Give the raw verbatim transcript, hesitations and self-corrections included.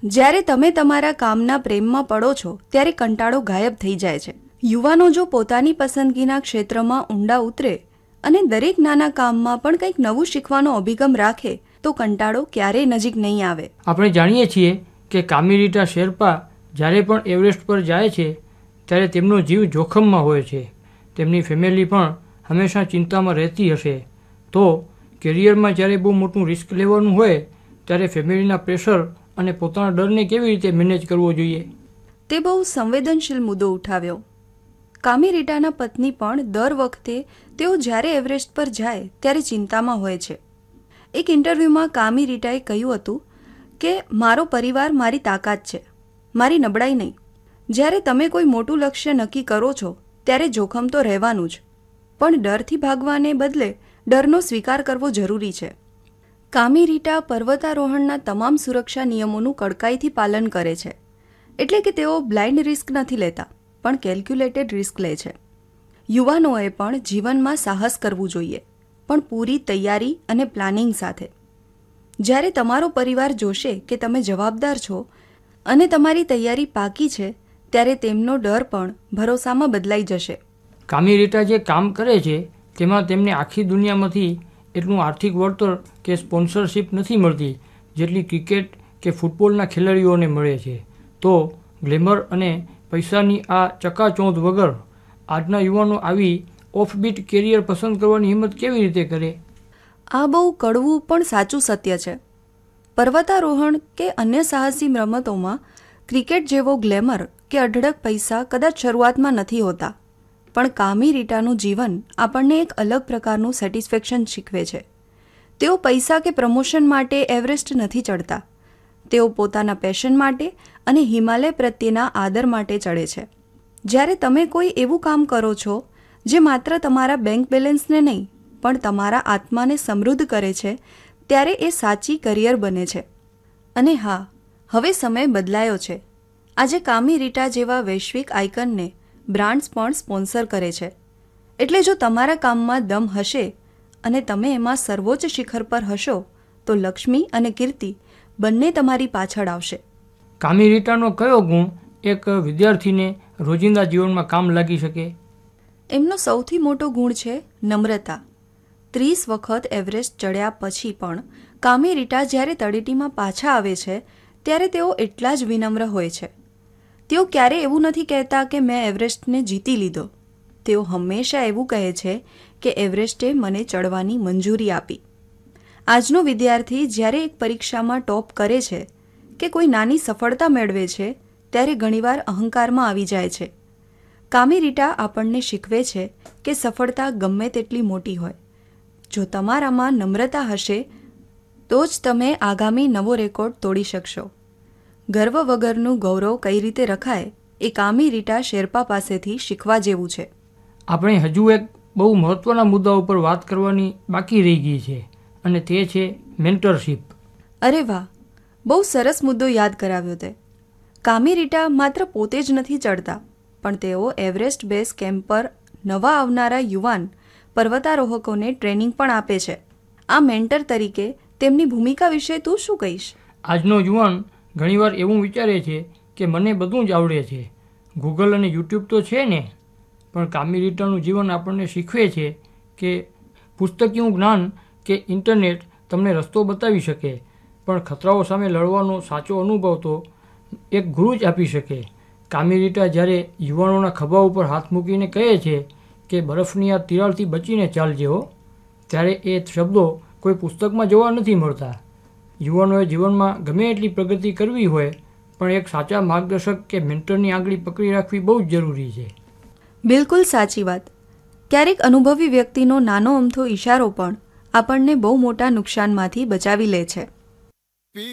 જ્યારે તમે તમારા કામના પ્રેમમાં પડો છો ત્યારે કંટાળો ગાયબ થઈ જાય છે. યુવાનો જો પોતાની પસંદગીના ક્ષેત્રમાં ઊંડા ઉતરે અને દરેક નાના કામમાં પણ કંઈક નવું શીખવાનો અભિગમ રાખે તો કંટાળો ક્યારેય નજીક નહીં આવે. આપણે જાણીએ છીએ કે કામિરીટા શેરપા જ્યારે પણ એવરેસ્ટ પર જાય છે ત્યારે તેમનો જીવ જોખમમાં હોય છે. તેમની ફેમિલી પણ હંમેશા ચિંતામાં રહેતી હશે. તો કેરિયરમાં જ્યારે બહુ મોટું રિસ્ક લેવાનું હોય ત્યારે ફેમિલીના પ્રેશર અને પોતાના ડરને કેવી રીતે મેનેજ કરવો જોઈએ? તે બહુ સંવેદનશીલ મુદ્દો ઉઠાવ્યો. કામિરીટાના પત્ની પણ દર વખતે તેઓ જ્યારે એવરેસ્ટ પર જાય ત્યારે ચિંતામાં હોય છે. એક ઇન્ટરવ્યૂમાં કામિરીટાએ કહ્યું હતું કે મારો પરિવાર મારી તાકાત છે, મારી નબળાઈ નહીં. જ્યારે તમે કોઈ મોટું લક્ષ્ય નક્કી કરો છો ત્યારે જોખમ તો રહેવાનું જ, પણ ડરથી ભાગવાને બદલે ડરનો સ્વીકાર કરવો જરૂરી છે. કામિરીટા પર્વતારોહણના તમામ સુરક્ષા નિયમોનું કડકાઈથી પાલન કરે છે. એટલે કે તેઓ બ્લાઇન્ડ રિસ્ક નથી લેતા, પણ કેલ્ક્યુલેટેડ રિસ્ક લે છે. યુવાનોએ પણ જીવનમાં સાહસ કરવું જોઈએ, પણ પૂરી તૈયારી અને પ્લાનિંગ સાથે. જ્યારે તમારો પરિવાર જોશે કે તમે જવાબદાર છો અને તમારી તૈયારી પાકી છે ત્યારે તેમનો ડર પણ ભરોસામાં બદલાઈ જશે. કામિરીટા જે કામ કરે છે તેમાં તેમને આખી દુનિયામાંથી એટલું આર્થિક વળતર કે સ્પોન્સરશિપ નથી મળતી જેટલી ક્રિકેટ કે ફૂટબોલના ખેલાડીઓને મળે છે. તો ગ્લેમર અને પૈસાની આ ચકાચોંધ વગર આજના યુવાનો આવી ઓફબીટ કેરિયર પસંદ કરવાની હિંમત કેવી રીતે કરે? આ બહુ કડવું પણ સાચું સત્ય છે. પર્વતારોહણ કે અન્ય સાહસી રમતોમાં ક્રિકેટ જેવો ગ્લેમર કે અઢળક પૈસા કદાચ શરૂઆતમાં નથી હોતા, પણ કામિરીટાનું જીવન આપણને એક અલગ પ્રકારનું સેટિસ્ફેક્શન શીખવે છે. તેઓ પૈસા કે પ્રમોશન માટે એવરેસ્ટ નથી ચડતા. તેઓ પોતાના પેશન માટે અને હિમાલય પ્રત્યેના આદર માટે ચડે છે. જ્યારે તમે કોઈ એવું કામ કરો છો જે માત્ર તમારા બેંક બેલેન્સને નહીં પણ તમારા આત્માને સમૃદ્ધ કરે છે ત્યારે એ સાચી કરિયર બને છે. અને હા, હવે સમય બદલાયો છે. આજે કામિરીટા જેવા વૈશ્વિક આઇકનને બ્રાન્ડ્સ પણ સ્પોન્સર કરે છે. એટલે જો તમારા કામમાં દમ હશે અને તમે એમાં સર્વોચ્ચ શિખર પર હશો તો લક્ષ્મી અને કીર્તિ બંને તમારી પાછળ આવશે. કામિરીટાનો કયો ગુણ એક વિદ્યાર્થીને રોજિંદા જીવનમાં કામ લાગી શકે? એમનો સૌથી મોટો ગુણ છે નમ્રતા. ત્રીસ વખત એવરેસ્ટ ચડ્યા પછી પણ કામિરીટા જ્યારે તળેટીમાં પાછા આવે છે ત્યારે તેઓ એટલા જ વિનમ્ર હોય છે. તેઓ ક્યારેય એવું નથી કહેતા કે મેં એવરેસ્ટને જીતી લીધો. તેઓ હંમેશા એવું કહે છે કે એવરેસ્ટે મને ચડવાની મંજૂરી આપી. આજનો વિદ્યાર્થી જ્યારે એક પરીક્ષામાં ટોપ કરે છે કે કોઈ નાની સફળતા મેળવે છે ત્યારે ઘણીવાર અહંકારમાં આવી જાય છે. કામિરીટા આપણને શીખવે છે કે સફળતા ગમે તેટલી મોટી હોય, જો તમારામાં નમ્રતા હશે તો જ તમે આગામી નવો રેકોર્ડ તોડી શકશો. ગર્વ વગરનું ગૌરવ કઈ રીતે રખાય એ કામિરીટા શેરપા પાસેથી શીખવા જેવું છે. આપણે હજુ એક બહુ મહત્વના મુદ્દા ઉપર વાત કરવાની બાકી રહી ગઈ છે અને તે છે મેન્ટરશિપ. અરે વાહ, બહુ સરસ મુદ્દો યાદ કરાવ્યો તે. કામિરીટા માત્ર પોતે જ નથી ચડતા, પણ તેઓ એવરેસ્ટ બેઝ કેમ્પ પર નવા આવનારા યુવાન પર્વતારોહકોને ટ્રેનિંગ પણ આપે છે. આ મેન્ટર તરીકે તેમની ભૂમિકા વિશે તું શું કહીશ? આજનો યુવાન ઘણીવાર એવું વિચારે છે કે મને બધું જ આવડે છે, ગૂગલ અને યુટ્યુબ તો છે ને. પણ કામિરીટાનું જીવન આપણને શીખવે છે કે પુસ્તકીયું જ્ઞાન કે ઇન્ટરનેટ તમને રસ્તો બતાવી શકે, પણ ખતરાઓ સામે લડવાનો સાચો અનુભવ તો એક ગુરુ જ આપી શકે. કામિરીટા જ્યારે યુવાનોના ખભા ઉપર હાથ મૂકીને કહે છે કે બરફની આ તિરાડથી બચીને ચાલજે હો, ત્યારે એ શબ્દો કોઈ પુસ્તકમાં જોવા નથી મળતા. યુવાનોએ જીવનમાં ગમે એટલી પ્રગતિ કરવી હોય પણ એક સાચા માર્ગદર્શક કે મેન્ટરની આંગળી પકડી રાખવી બહુ જ જરૂરી છે. બિલકુલ સાચી વાત. ક્યારેક અનુભવી વ્યક્તિનો નાનો અમથો ઈશારો પણ આપણને બહુ મોટા નુકસાનમાંથી બચાવી લે છે.